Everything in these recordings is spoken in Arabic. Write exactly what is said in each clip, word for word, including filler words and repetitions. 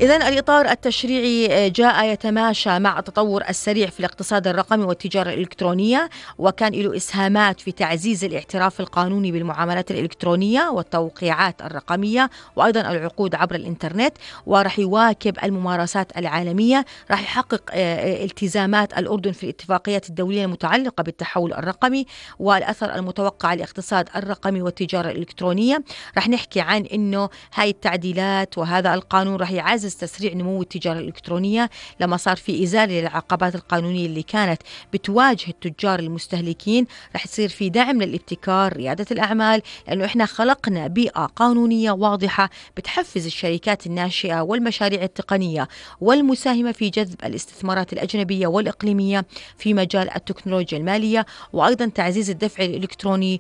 إذن الإطار التشريعي جاء يتماشى مع التطور السريع في الاقتصاد الرقمي والتجارة الإلكترونية، وكان له إسهامات في تعزيز الاعتراف القانوني بالمعاملات الإلكترونية والتوقيعات الرقمية وأيضا العقود عبر الإنترنت، ورح يواكب الممارسات العالمية، رح يحقق التزامات الأردن في الاتفاقيات الدولية المتعلقة بالتحول الرقمي والأثر المتوقع على الاقتصاد الرقمي والتجارة الإلكترونية. رح نحكي عن إنه هاي التعديلات وهذا القانون رح يعزز تسريع نمو التجارة الإلكترونية لما صار في إزالة للعقبات القانونية اللي كانت بتواجه التجار المستهلكين. رح يصير في دعم للابتكار، ريادة الأعمال، لأنه إحنا خلقنا بيئة قانونية واضحة بتحفز الشركات الناشئة والمشاريع التقنية والمساهمة في جذب الاستثمارات الأجنبية والإقليمية في مجال التكنولوجيا المالية، وأيضا تعزيز الدفع الإلكتروني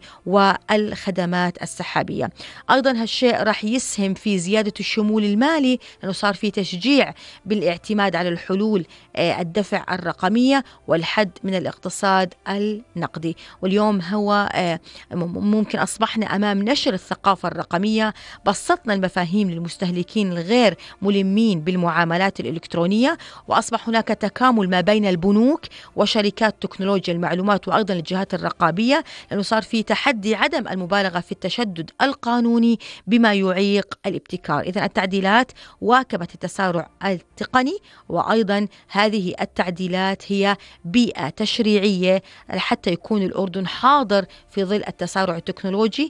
والخدمات السحابية. أيضا هالشيء رح يسهم في زيادة الشمول المالي، لأنه صار في تشجيع بالاعتماد على الحلول الدفع الرقمية والحد من الاقتصاد النقدي. واليوم هو ممكن أصبحنا أمام نشر الثقافة الرقمية، بسطنا المفاهيم للمستهلكين الغير ملمين بالمعاملات الإلكترونية، وأصبح هناك تكامل ما بين البنوك وشركات تكنولوجيا المعلومات وأيضا الجهات الرقابية، لأنه صار في تحدي عدم المبالغة في التشدد القانوني بما يعيق الابتكار. إذن التعديلات واكبت التسارع التقني، وأيضا هذه التعديلات هي بيئة تشريعية حتى يكون الأردن حاضر في ظل التسارع التكنولوجي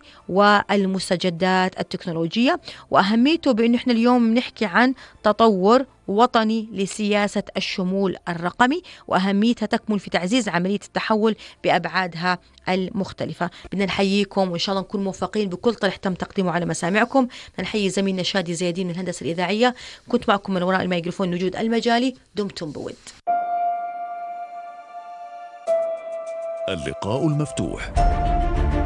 والمستجدات التكنولوجية. وأهميته بأنه إحنا اليوم نحكي عن تطور وطني لسياسة الشمول الرقمي، وأهميتها تكمن في تعزيز عملية التحول بأبعادها المختلفة. بدنا نحييكم وإن شاء الله نكون موفقين بكل طرح تم تقديمه على مسامعكم. نحيي زميلنا شادي زيادين من الهندسة الإذاعية. كنت معكم من وراء الميكروفون نجود المجالي. دمتم بود. اللقاء المفتوح.